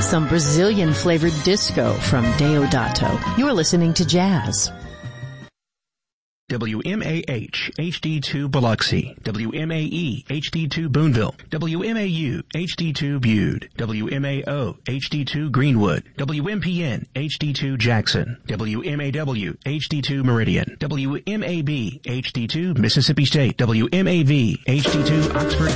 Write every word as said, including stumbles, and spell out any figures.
some Brazilian-flavored disco from Deodato. You're listening to Jazz. W M A H, H D two Biloxi, W M A E, H D two Boonville, W M A U, H D two Bude, W M A O, H D two Greenwood, W M P N, H D two Jackson, W M A W, H D two Meridian, W M A B, H D two Mississippi State, W M A V, H D two Oxford,